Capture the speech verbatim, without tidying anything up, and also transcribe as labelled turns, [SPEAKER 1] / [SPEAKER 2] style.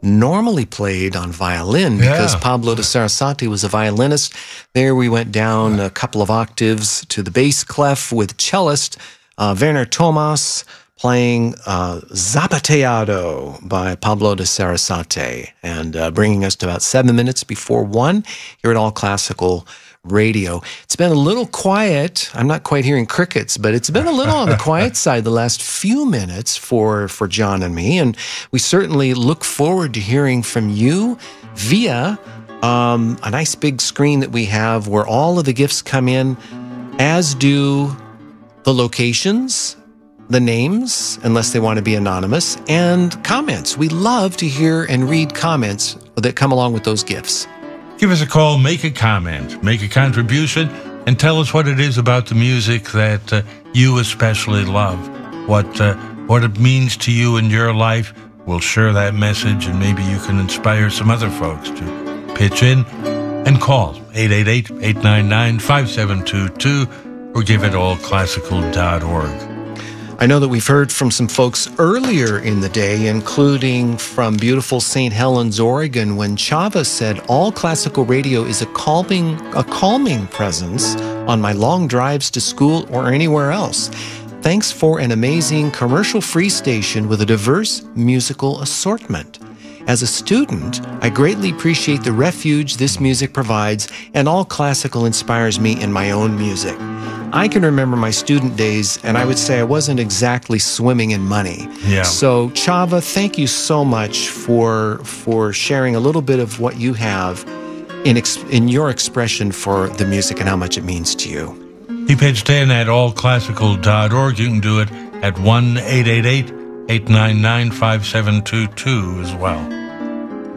[SPEAKER 1] normally played on violin because
[SPEAKER 2] Yeah.
[SPEAKER 1] Pablo de Sarasate was a violinist. There we went down a couple of octaves to the bass clef with cellist uh, Werner Thomas playing uh, Zapateado by Pablo de Sarasate, and uh, bringing us to about seven minutes before one here at All Classical Radio. It's been a little quiet. I'm not quite hearing crickets, but it's been a little on the quiet side the last few minutes for, for John and me, and we certainly look forward to hearing from you via um, a nice big screen that we have where all of the gifts come in, as do the locations, the names, unless they want to be anonymous, and comments. We love to hear and read comments that come along with those gifts.
[SPEAKER 2] Give us a call, make a comment, make a contribution, and tell us what it is about the music that uh, you especially love, what uh, what it means to you in your life. We'll share that message, and maybe you can inspire some other folks to pitch in and call eight eight eight, eight nine nine, five seven two two or give it all classical dot org.
[SPEAKER 1] I know that we've heard from some folks earlier in the day, including from beautiful Saint Helens, Oregon, when Chava said, all classical radio is a calming, a calming presence on my long drives to school or anywhere else. Thanks for an amazing commercial-free station with a diverse musical assortment. As a student, I greatly appreciate the refuge this music provides, and all classical inspires me in my own music. I can remember my student days, and I would say I wasn't exactly swimming in money.
[SPEAKER 2] Yeah.
[SPEAKER 1] So, Chava, thank you so much for for sharing a little bit of what you have in ex in your expression for the music and how much it means to you.
[SPEAKER 2] He pitched in at all classical dot org. You can do it at one eight eight eight, eight nine nine, five seven two two as well.